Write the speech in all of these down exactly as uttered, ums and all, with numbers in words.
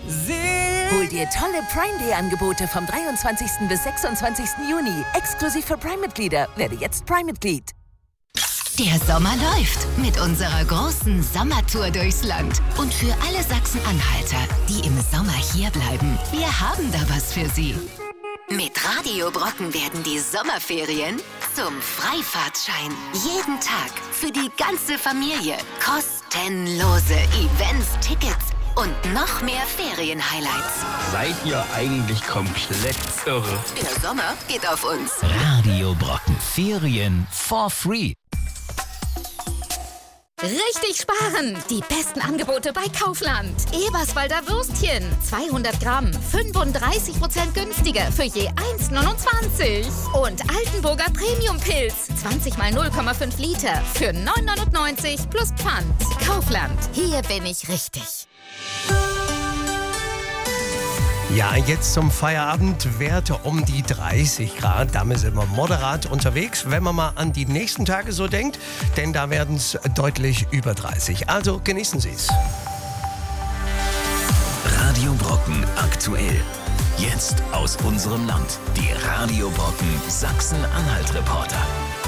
Hol dir tolle Prime Day Angebote vom dreiundzwanzigsten bis sechsundzwanzigsten Juni. Exklusiv für Prime-Mitglieder. Werde jetzt Prime-Mitglied. Der Sommer läuft mit unserer großen Sommertour durchs Land. Und für alle Sachsen-Anhalter, die im Sommer hier bleiben, wir haben da was für sie. Mit Radio Brocken werden die Sommerferien zum Freifahrtschein. Jeden Tag für die ganze Familie. Kostenlose Events, Tickets und noch mehr Ferien-Highlights. Seid ihr eigentlich komplett irre? Der Sommer geht auf uns. Radio Brocken. Ferien for free. Richtig sparen! Die besten Angebote bei Kaufland. Eberswalder Würstchen, zweihundert Gramm, fünfunddreißig Prozent günstiger für je eins Komma neunundzwanzig. Und Altenburger Premium-Pilz, zwanzig mal null Komma fünf Liter für neun Komma neunundneunzig plus Pfand. Kaufland, hier bin ich richtig. Ja, jetzt zum Feierabend Werte um die dreißig Grad. Damit sind wir moderat unterwegs, wenn man mal an die nächsten Tage so denkt. Denn da werden es deutlich über dreißig. Also genießen Sie es. Radio Brocken aktuell. Jetzt aus unserem Land. Die Radio Brocken Sachsen-Anhalt-Reporter.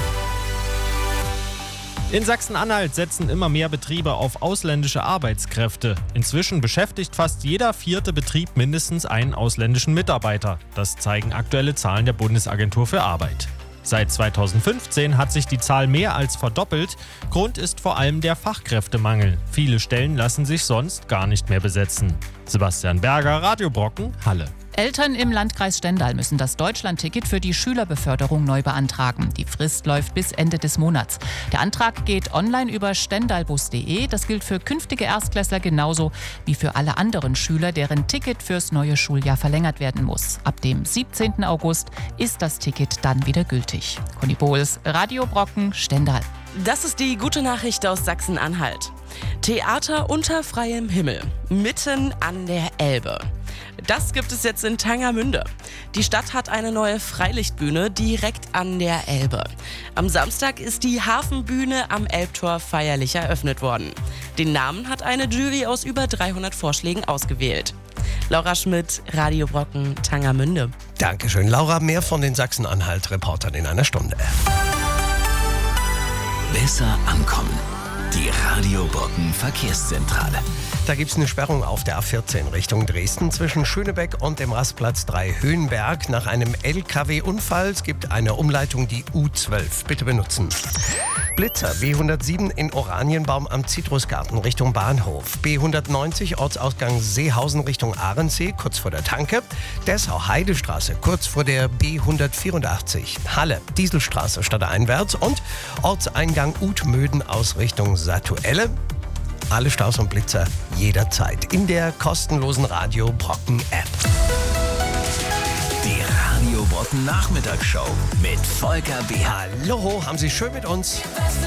In Sachsen-Anhalt setzen immer mehr Betriebe auf ausländische Arbeitskräfte. Inzwischen beschäftigt fast jeder vierte Betrieb mindestens einen ausländischen Mitarbeiter. Das zeigen aktuelle Zahlen der Bundesagentur für Arbeit. Seit zweitausendfünfzehn hat sich die Zahl mehr als verdoppelt. Grund ist vor allem der Fachkräftemangel. Viele Stellen lassen sich sonst gar nicht mehr besetzen. Sebastian Berger, Radio Brocken, Halle. Eltern im Landkreis Stendal müssen das Deutschlandticket für die Schülerbeförderung neu beantragen. Die Frist läuft bis Ende des Monats. Der Antrag geht online über stendalbus punkt de. Das gilt für künftige Erstklässler genauso wie für alle anderen Schüler, deren Ticket fürs neue Schuljahr verlängert werden muss. Ab dem siebzehnten August ist das Ticket dann wieder gültig. Conny Bohls, Radio Brocken, Stendal. Das ist die gute Nachricht aus Sachsen-Anhalt. Theater unter freiem Himmel, mitten an der Elbe. Das gibt es jetzt in Tangermünde. Die Stadt hat eine neue Freilichtbühne direkt an der Elbe. Am Samstag ist die Hafenbühne am Elbtor feierlich eröffnet worden. Den Namen hat eine Jury aus über dreihundert Vorschlägen ausgewählt. Laura Schmidt, Radio Brocken, Tangermünde. Dankeschön, Laura. Mehr von den Sachsen-Anhalt-Reportern in einer Stunde. Besser ankommen. Die Radio Brocken Verkehrszentrale. Da gibt es eine Sperrung auf der A vierzehn Richtung Dresden zwischen Schönebeck und dem Rastplatz drei Höhenberg. Nach einem L K W-Unfall. Es gibt eine Umleitung, die U zwölf. Bitte benutzen. Blitzer B hundertsieben in Oranienbaum am Zitrusgarten Richtung Bahnhof. B hundertneunzig Ortsausgang Seehausen Richtung Ahrensee, kurz vor der Tanke. Dessau-Heidestraße, kurz vor der B hundertvierundachtzig. Halle, Dieselstraße stadteinwärts und Ortseingang Utmöden aus Richtung Satuelle. Alle Staus und Blitzer jederzeit in der kostenlosen Radio Brocken App. Die Radio Brocken Nachmittagsshow mit Volker B. Hallo, haben Sie schön mit uns?